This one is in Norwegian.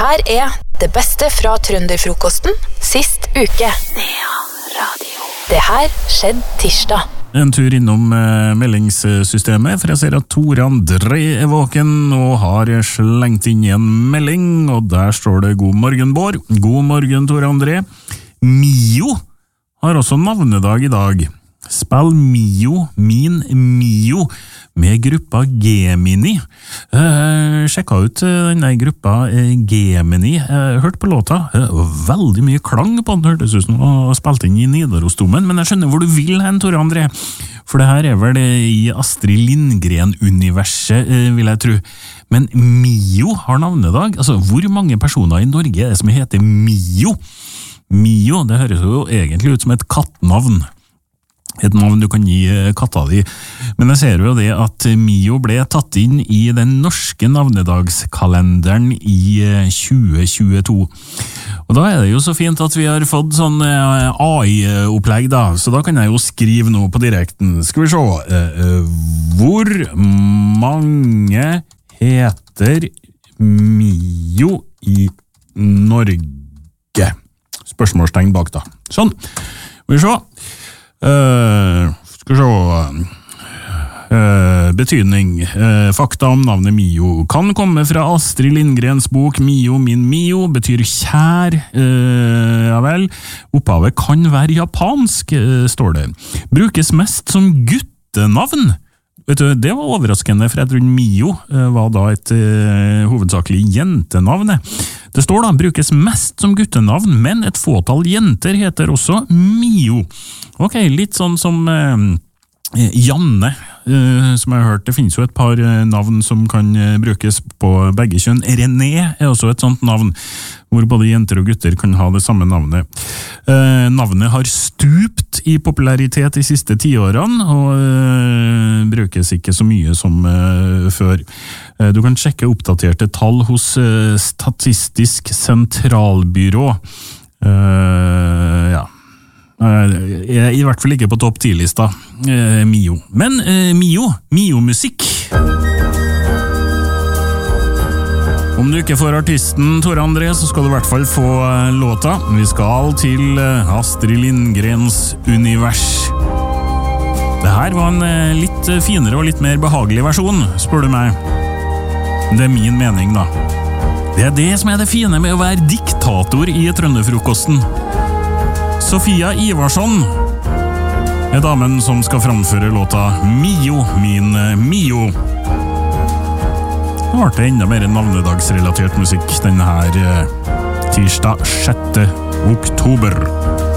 her det beste fra trønderfrokosten sist uke. Nea Radio. Det her skjedde tirsdag. En tur innom meldingssystemet, for jeg ser at Tore André våken og har slengt inn en melding, og der står det God morgen, Bård. God morgen, Tore André. Mio har også navnedag i dag. Spill Mio, min Mio, med gruppa Gemini. Sjekka ut denne gruppa Gemini. Hørte på låta. Veldig mye klang på den, hørtes ut som å spilt inn i Nidarosdomen, men jeg skjønner hvor du vil hen, Tore André. For det her vel i Astrid Lindgren-universet, vil jeg tro. Men Mio har navnedag. Altså, hvor mange personer i Norge det som heter Mio? Mio, det høres jo egentlig ut som et kattnavn. Et navn du kan gi katta di. Men jeg ser jo det at Mio ble tatt inn i den norske navnedagskalenderen i 2022. Og da det jo så fint at vi har fått sånn AI-opplegg da, så da kan jeg jo skrive noe på direkten. Skal vi se. Hvor mange heter Mio i Norge? Spørsmålstegn bak da. Sånn. Skal vi se. Skal vi se. Betydning. Fakta om navnet Mio kan komme fra Astrid Lindgrens bok Mio, min Mio, betyr kjær. Ja vel. Opphavet kan være japansk, står det. Brukes mest som guttenavn. Vet du, det var overraskende, for jeg tror Mio var da et hovedsakelig jentenavn. Det står da, brukes mest som guttenavn, men et fåtall jenter heter også Mio. Ok, litt sånn som Janne, som jeg har hørt. Det finnes jo et par navn som kan brukes på begge kjønn. René også et sånt navn, hvor både jenter og gutter kan ha det samme navnet. Navnet har stupt i popularitet de siste 10 årene, og brukes ikke så mye som før. Du kan sjekke oppdaterte tall hos Statistisk sentralbyrå. Ja. I hvert fall ikke på topp 10-lista, Mio. Men Mio-musikk. Om du ikke får artisten Tore André, så skal du i hvert fall få låta. Vi skal til Astrid Lindgrens univers. Det her var en litt finere og litt mer behagelig versjon, spør du meg. Det min mening da. Det det som det fine med å være diktator i trønderfrokosten. Sofia Ivarsson damen som skal framføre låta Mio, min Mio. Nå ble det enda mer navnedagsrelatert musikk denne her tirsdag 6. oktober.